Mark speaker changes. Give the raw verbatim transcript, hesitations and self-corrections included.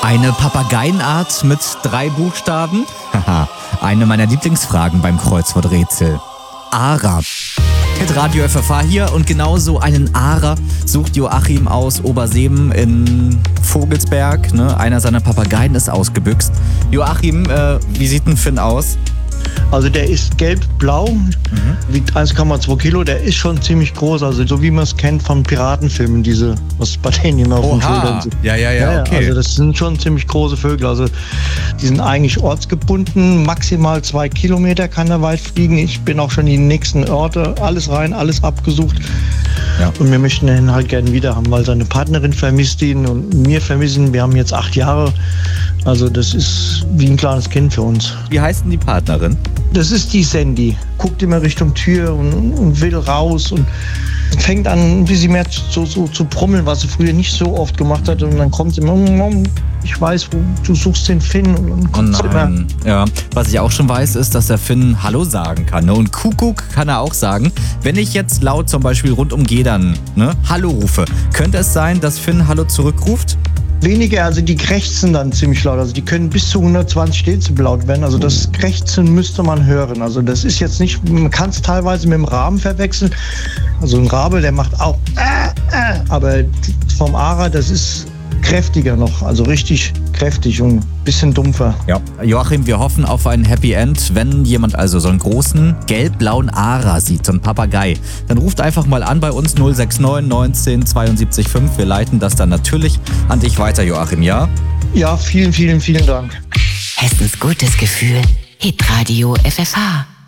Speaker 1: Eine Papageienart mit drei Buchstaben? Haha, eine meiner Lieblingsfragen beim Kreuzworträtsel. Ara. Hit Radio F F H hier und genauso einen Ara sucht Joachim aus Oberseeben in Vogelsberg. Ne? Einer seiner Papageien ist ausgebüxt. Joachim, äh, wie sieht denn Finn aus?
Speaker 2: Also der ist gelb-blau, mhm. wiegt eins Komma zwei Kilo, der ist schon ziemlich groß, also so wie man es kennt von Piratenfilmen, diese, was bei denen immer auf den Schultern sind.
Speaker 1: Ja, ja, ja, okay.
Speaker 2: Also das sind schon ziemlich große Vögel, also die sind eigentlich ortsgebunden, maximal zwei Kilometer kann er weit fliegen. Ich bin auch schon in die nächsten Orte, alles rein, alles abgesucht. Ja. Und wir möchten ihn halt gerne wieder haben, weil seine Partnerin vermisst ihn und wir vermissen, wir haben jetzt acht Jahre. Also das ist wie ein kleines Kind für uns.
Speaker 1: Wie heißt denn die Partnerin?
Speaker 2: Das ist die Sandy. Guckt immer Richtung Tür und, und will raus und fängt an ein bisschen mehr zu, so, zu brummeln, was sie früher nicht so oft gemacht hat. Und dann kommt sie immer, ich weiß, wo du suchst den Finn. Und dann
Speaker 1: oh nein. Immer. Ja, was ich auch schon weiß, ist, dass der Finn Hallo sagen kann. Ne? Und Kuckuck kann er auch sagen. Wenn ich jetzt laut zum Beispiel rund um Gedern ne, Hallo rufe, könnte es sein, dass Finn Hallo zurückruft?
Speaker 2: Weniger, also die krächzen dann ziemlich laut. Also die können bis zu hundertzwanzig Dezibel laut werden. Also das Krächzen müsste man hören. Also das ist jetzt nicht, man kann es teilweise mit dem Raben verwechseln. Also ein Rabe, der macht auch äh, äh, aber vom Ara, das ist kräftiger noch, also richtig kräftig und ein bisschen dumpfer.
Speaker 1: Ja, Joachim, wir hoffen auf ein Happy End. Wenn jemand also so einen großen gelb-blauen Ara sieht, so einen Papagei, dann ruft einfach mal an bei uns null sechs neun neunzehn zweiundsiebzig fünf. Wir leiten das dann natürlich an dich weiter, Joachim, ja?
Speaker 2: Ja, vielen, vielen, vielen Dank.
Speaker 3: Hessens gutes Gefühl. Hitradio F F H.